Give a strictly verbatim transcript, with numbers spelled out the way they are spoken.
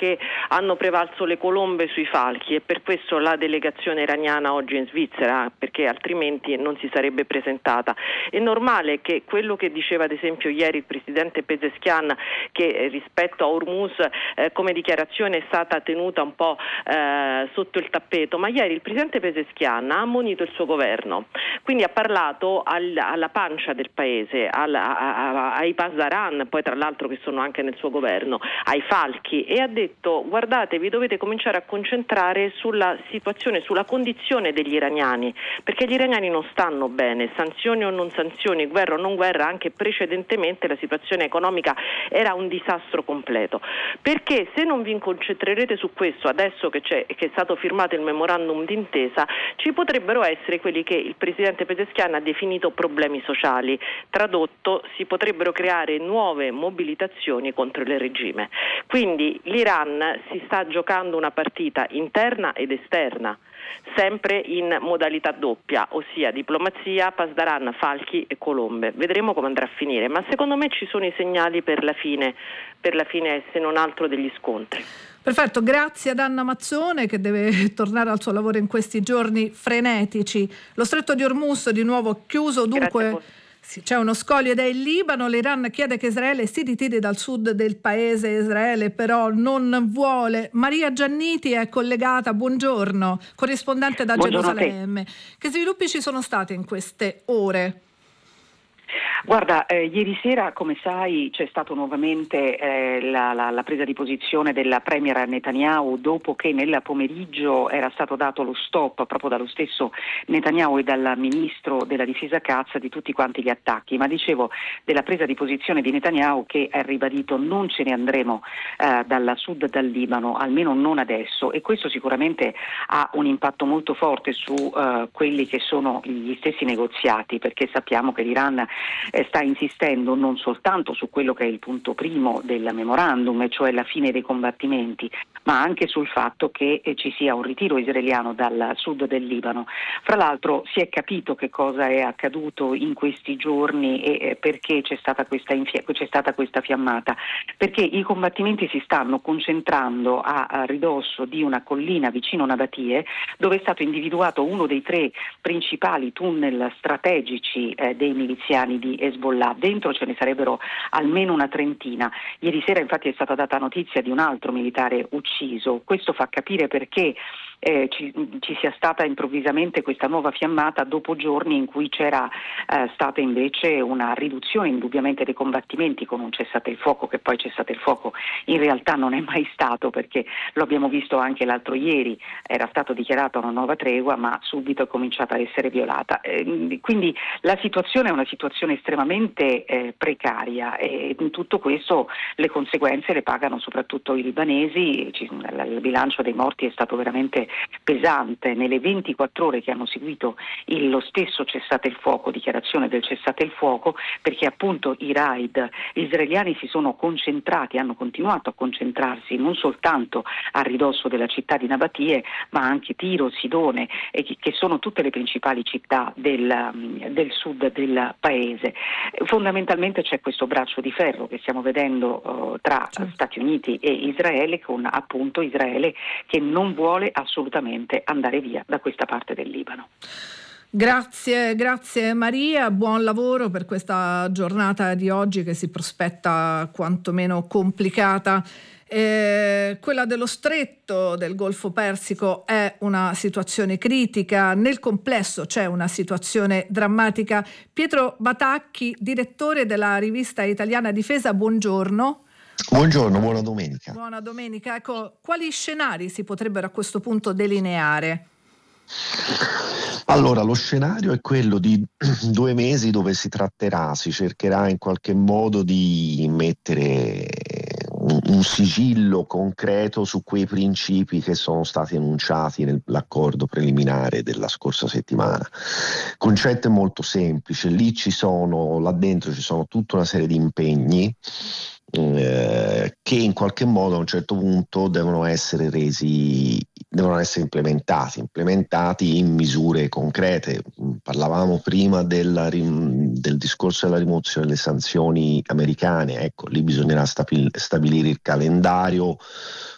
che hanno prevalso le colombe sui falchi, e per questo la delegazione iraniana oggi è in Svizzera, perché altrimenti non si sarebbe presentata. È normale che quello che diceva ad esempio ieri il presidente Pezeshkian, che rispetto a Hormuz eh, come dichiarazione è stata tenuta un po' eh, sotto il tappeto, ma ieri il presidente Pezeshkian ha ammonito il suo governo, quindi ha parlato al, alla pancia del paese, al, a, a, ai Pasdaran, poi tra l'altro che sono anche nel suo governo, ai falchi, e ha detto: guardate, vi dovete cominciare a concentrare sulla situazione, sulla condizione degli iraniani, perché gli iraniani non stanno bene, sanzioni o non sanzioni, guerra o non guerra, anche precedentemente la situazione economica era un disastro completo. Perché se non vi concentrerete su questo, adesso che, c'è, che è stato firmato il memorandum d'intesa, ci potrebbero essere quelli che il presidente Pezeshkian ha definito problemi sociali. Tradotto, si potrebbero creare nuove mobilitazioni contro il regime. Quindi l'Iran si sta giocando una partita interna ed esterna, sempre in modalità doppia, ossia diplomazia, Pasdaran, falchi e colombe. Vedremo come andrà a finire, ma secondo me ci sono i segnali per la fine, per la fine se non altro degli scontri. Perfetto, grazie ad Anna Mazzone, che deve tornare al suo lavoro in questi giorni frenetici. Lo stretto di Hormuz di nuovo chiuso, dunque sì, c'è uno scoglio ed è il Libano. L'Iran chiede che Israele si ritiri dal sud del paese. Israele però non vuole. Maria Gianniti è collegata, buongiorno, corrispondente da Buongiorno Gerusalemme. Che sviluppi ci sono stati in queste ore? Guarda, eh, ieri sera, come sai, c'è stata nuovamente eh, la, la, la presa di posizione della premier Netanyahu, dopo che nel pomeriggio era stato dato lo stop proprio dallo stesso Netanyahu e dal ministro della difesa Katz di tutti quanti gli attacchi. Ma dicevo della presa di posizione di Netanyahu, che ha ribadito: non ce ne andremo eh, dal sud dal Libano, almeno non adesso, e questo sicuramente ha un impatto molto forte su eh, quelli che sono gli stessi negoziati, perché sappiamo che l'Iran sta insistendo non soltanto su quello che è il punto primo del memorandum, e cioè la fine dei combattimenti, ma anche sul fatto che eh, ci sia un ritiro israeliano dal sud del Libano. Fra l'altro si è capito che cosa è accaduto in questi giorni e eh, perché c'è stata questa infia- c'è stata questa fiammata, perché i combattimenti si stanno concentrando a, a ridosso di una collina vicino a Nabatie, dove è stato individuato uno dei tre principali tunnel strategici eh, dei miliziani di Hezbollah. Dentro ce ne sarebbero almeno una trentina. Ieri sera infatti è stata data notizia di un altro militare ucciso. Questo fa capire perché eh, ci, ci sia stata improvvisamente questa nuova fiammata dopo giorni in cui c'era eh, stata invece una riduzione indubbiamente dei combattimenti, con un cessate il fuoco che poi cessate il fuoco in realtà non è mai stato, perché lo abbiamo visto anche l'altro ieri, era stato dichiarata una nuova tregua ma subito è cominciata a essere violata. Eh, quindi la situazione è una situazione estremamente eh, precaria, e in tutto questo le conseguenze le pagano soprattutto i libanesi. Ci, il bilancio dei morti è stato veramente pesante. Nelle ventiquattro ore che hanno seguito il, lo stesso cessate il fuoco, dichiarazione del cessate il fuoco, perché appunto i raid israeliani si sono concentrati, hanno continuato a concentrarsi non soltanto a ridosso della città di Nabatie, ma anche Tiro, Sidone, e che, che sono tutte le principali città del, del sud del paese. Fondamentalmente c'è questo braccio di ferro che stiamo vedendo uh, tra certo. Stati Uniti e Israele, con appunto Israele che non vuole assolutamente andare via da questa parte del Libano. Grazie, grazie Maria, buon lavoro per questa giornata di oggi che si prospetta quantomeno complicata. Eh, quella dello stretto del Golfo Persico è una situazione critica, nel complesso c'è una situazione drammatica. Pietro Batacchi, direttore della rivista italiana Difesa, buongiorno. Buongiorno, buona domenica. Buona domenica. Ecco, quali scenari si potrebbero a questo punto delineare? Allora, lo scenario è quello di due mesi dove si tratterà, si cercherà in qualche modo di mettere un, un sigillo concreto su quei principi che sono stati enunciati nell'accordo preliminare della scorsa settimana. Il concetto è molto semplice, lì ci sono, là dentro ci sono tutta una serie di impegni Eh, che in qualche modo a un certo punto devono essere resi, devono essere implementati, implementati in misure concrete. Parlavamo prima della, del discorso della rimozione delle sanzioni americane, ecco, lì bisognerà stabil- stabilire il calendario